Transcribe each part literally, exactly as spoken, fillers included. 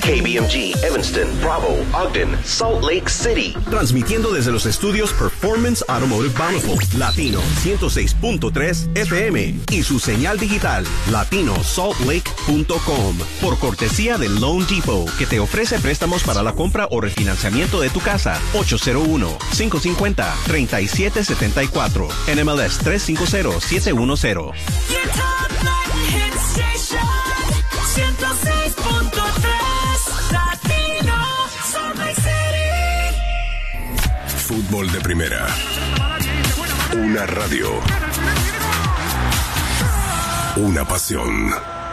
K B M G, Evanston, Bravo, Ogden, Salt Lake City. Transmitiendo desde los estudios Performance Automotive Bountiful, Latino ciento seis punto tres F M y su señal digital latino salt lake punto com. Por cortesía de Loan Depot, que te ofrece préstamos para la compra o refinanciamiento de tu casa. ocho cero uno, cinco cinco cero, tres siete siete cuatro. N M L S tres cinco cero siete uno cero. ciento seis punto tres Latino Salt Lake City. Fútbol de primera. Una radio. Una pasión.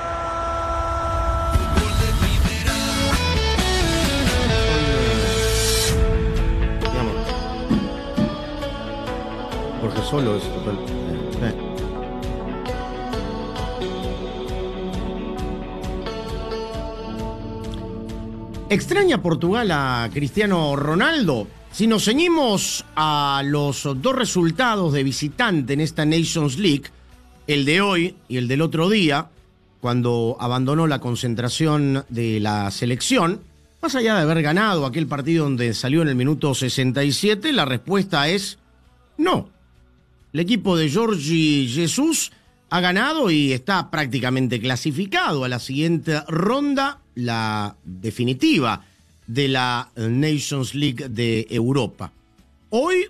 Porque solo es total. Eh. ¿Extraña Portugal a Cristiano Ronaldo? Si nos ceñimos a los dos resultados de visitante en esta Nations League, el de hoy y el del otro día, cuando abandonó la concentración de la selección, más allá de haber ganado aquel partido donde salió en el minuto sesenta y siete, la respuesta es no. El equipo de Jorge Jesus ha ganado y está prácticamente clasificado a la siguiente ronda, la definitiva de la Nations League de Europa. Hoy,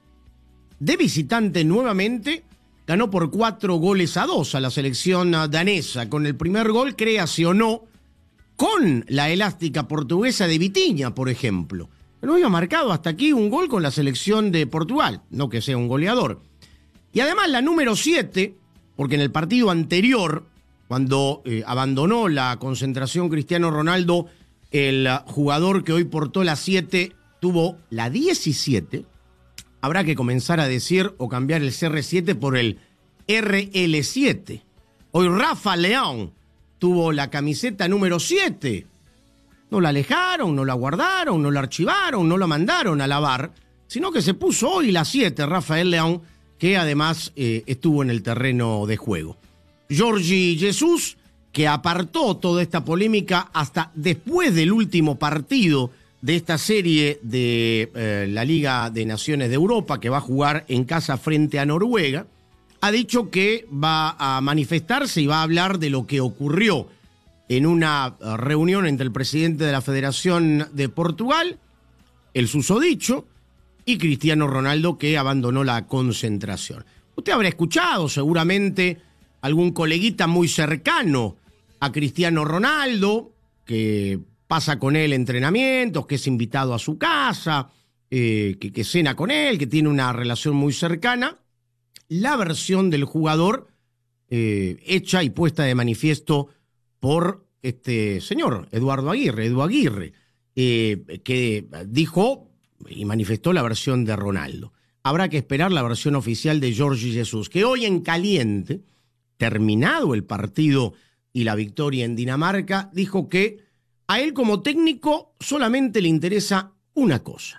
de visitante nuevamente, ganó por cuatro goles a dos a la selección danesa. Con el primer gol creacionó con la elástica portuguesa de Vitinha, por ejemplo. No había marcado hasta aquí un gol con la selección de Portugal, no que sea un goleador. Y además la número siete, porque en el partido anterior, cuando eh, abandonó la concentración Cristiano Ronaldo, el jugador que hoy portó la siete tuvo la diecisiete. Habrá que comenzar a decir o cambiar el C R siete por el R L siete. Hoy Rafa León tuvo la camiseta número siete. No la alejaron, no la guardaron, no la archivaron, no la mandaron a lavar, sino que se puso hoy la siete, Rafael León, que además eh, estuvo en el terreno de juego. Jorge Jesus, que apartó toda esta polémica hasta después del último partido de esta serie de eh, la Liga de Naciones de Europa, que va a jugar en casa frente a Noruega, ha dicho que va a manifestarse y va a hablar de lo que ocurrió en una reunión entre el presidente de la Federación de Portugal, el susodicho, y Cristiano Ronaldo, que abandonó la concentración. Usted habrá escuchado seguramente algún coleguita muy cercano a Cristiano Ronaldo, que pasa con él entrenamientos, que es invitado a su casa, eh, que, que cena con él, que tiene una relación muy cercana. La versión del jugador eh, hecha y puesta de manifiesto por este señor, Eduardo Aguirre, Edu Aguirre, eh, que dijo y manifestó la versión de Ronaldo. Habrá que esperar la versión oficial de Jorge Jesus, que hoy en caliente, terminado el partido y la victoria en Dinamarca, dijo que a él como técnico solamente le interesa una cosa: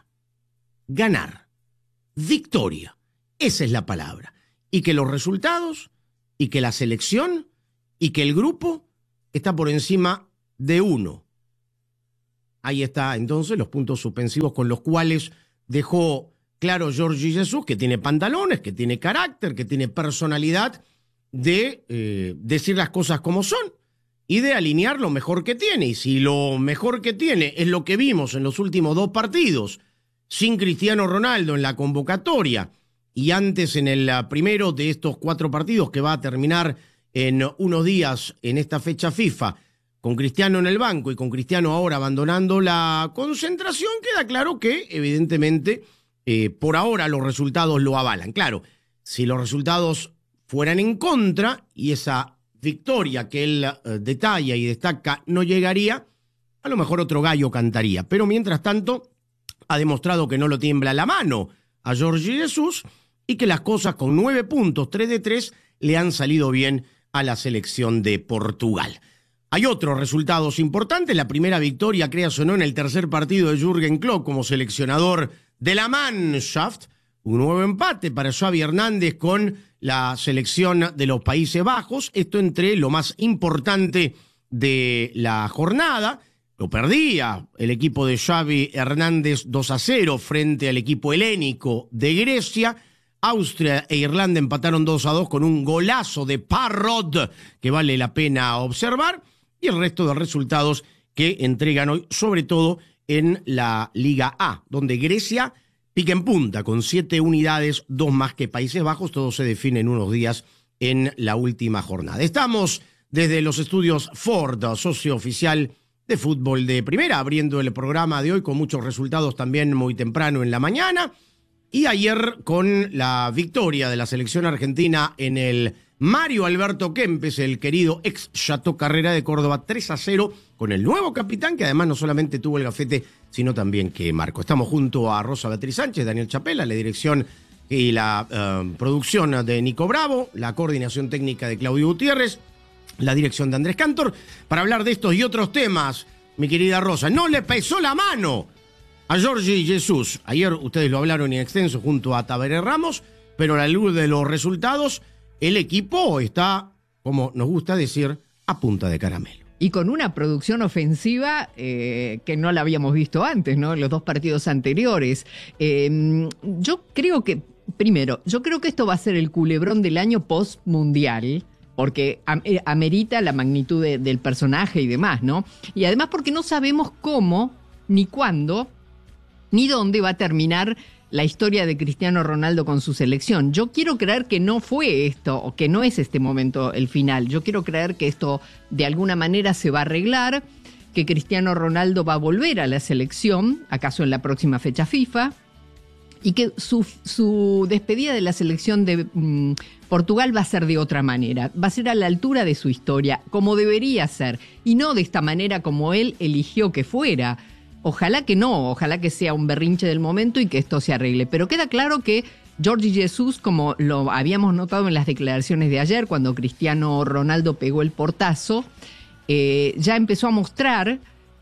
ganar, victoria, esa es la palabra, y que los resultados, y que la selección, y que el grupo está por encima de uno. Ahí está entonces los puntos suspensivos con los cuales dejó claro Jorge Jesus que tiene pantalones, que tiene carácter, que tiene personalidad de eh, decir las cosas como son y de alinear lo mejor que tiene. Y si lo mejor que tiene es lo que vimos en los últimos dos partidos, sin Cristiano Ronaldo en la convocatoria y antes en el primero de estos cuatro partidos que va a terminar en unos días en esta fecha FIFA, con Cristiano en el banco y con Cristiano ahora abandonando la concentración, queda claro que evidentemente eh, por ahora los resultados lo avalan. Claro, si los resultados fueran en contra y esa victoria que él eh, detalla y destaca no llegaría, a lo mejor otro gallo cantaría. Pero mientras tanto ha demostrado que no lo tiembla la mano a Jorge Jesus y que las cosas con nueve puntos, tres de tres, le han salido bien a la selección de Portugal. Hay otros resultados importantes. La primera victoria, creas o no, en el tercer partido de Jürgen Klopp como seleccionador de la Mannschaft. Un nuevo empate para Xavi Hernández con la selección de los Países Bajos. Esto entre lo más importante de la jornada. lo perdía el equipo de Xavi Hernández dos a cero frente al equipo helénico de Grecia. Austria e Irlanda empataron dos a dos con un golazo de Parrot que vale la pena observar, y el resto de resultados que entregan hoy, sobre todo en la Liga A, donde Grecia pica en punta con siete unidades, dos más que Países Bajos. Todo se define en unos días en la última jornada. Estamos desde los estudios Ford, socio oficial de fútbol de primera, abriendo el programa de hoy con muchos resultados también muy temprano en la mañana. Y ayer con la victoria de la selección argentina en el Mario Alberto Kempes, el querido ex Chateau Carrera de Córdoba, tres a cero, con el nuevo capitán, que además no solamente tuvo el gafete, sino también que marcó. Estamos junto a Rosa Beatriz Sánchez, Daniel Chapela, la dirección y la uh, producción de Nico Bravo, la coordinación técnica de Claudio Gutiérrez, la dirección de Andrés Cantor, para hablar de estos y otros temas. Mi querida Rosa, no le pesó la mano a Jordi Jesús. Ayer ustedes lo hablaron en extenso junto a Tabaré Ramos, pero a la luz de los resultados, el equipo está, como nos gusta decir, a punta de caramelo. Y con una producción ofensiva eh, que no la habíamos visto antes, ¿no? En los dos partidos anteriores. Eh, yo creo que, primero, yo creo que esto va a ser el culebrón del año post-mundial, porque amerita la magnitud de, del personaje y demás, ¿no? Y además porque no sabemos cómo, ni cuándo, ni dónde va a terminar la historia de Cristiano Ronaldo con su selección. Yo quiero creer que no fue esto, o que no es este momento el final. Yo quiero creer que esto de alguna manera se va a arreglar, que Cristiano Ronaldo va a volver a la selección, acaso en la próxima fecha FIFA, y que su, su despedida de la selección de mmm, Portugal va a ser de otra manera, va a ser a la altura de su historia, como debería ser, y no de esta manera como él eligió que fuera. Ojalá que no, ojalá que sea un berrinche del momento y que esto se arregle. Pero queda claro que Jordi Jesús, como lo habíamos notado en las declaraciones de ayer, cuando Cristiano Ronaldo pegó el portazo, eh, ya empezó a mostrar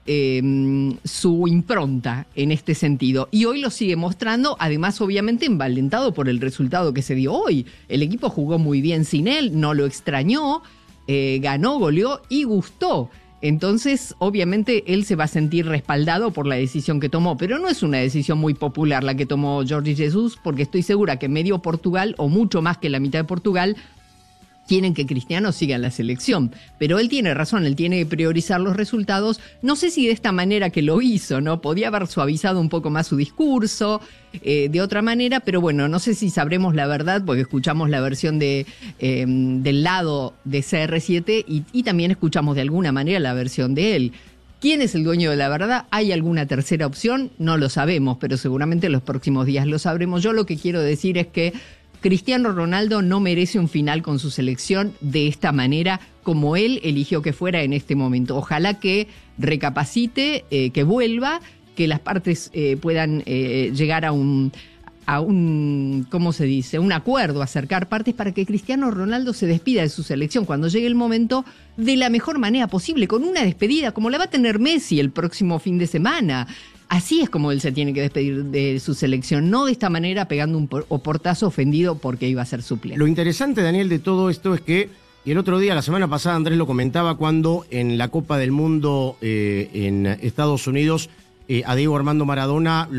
eh, su impronta en este sentido. Y hoy lo sigue mostrando, además obviamente envalentado por el resultado que se dio hoy. El equipo jugó muy bien sin él, no lo extrañó, eh, ganó, goleó y gustó. Entonces, obviamente, él se va a sentir respaldado por la decisión que tomó, pero no es una decisión muy popular la que tomó Jordi Jesús, porque estoy segura que medio Portugal, o mucho más que la mitad de Portugal, quieren que Cristiano siga en la selección. Pero él tiene razón, él tiene que priorizar los resultados. No sé si de esta manera que lo hizo, ¿no? Podía haber suavizado un poco más su discurso, eh, de otra manera, pero bueno, no sé si sabremos la verdad, porque escuchamos la versión de eh, del lado de C R siete y, y también escuchamos de alguna manera la versión de él. ¿Quién es el dueño de la verdad? ¿Hay alguna tercera opción? No lo sabemos, pero seguramente en los próximos días lo sabremos. Yo lo que quiero decir es que Cristiano Ronaldo no merece un final con su selección de esta manera, como él eligió que fuera en este momento. Ojalá que recapacite, eh, que vuelva, que las partes eh, puedan eh, llegar a un, a un, ¿cómo se dice?, un acuerdo, acercar partes para que Cristiano Ronaldo se despida de su selección cuando llegue el momento de la mejor manera posible, con una despedida como la va a tener Messi el próximo fin de semana. Así es como él se tiene que despedir de su selección, no de esta manera pegando un por, o portazo ofendido porque iba a ser suplente. Lo interesante, Daniel, de todo esto es que, y el otro día, la semana pasada, Andrés lo comentaba, cuando en la Copa del Mundo eh, en Estados Unidos, eh, a Diego Armando Maradona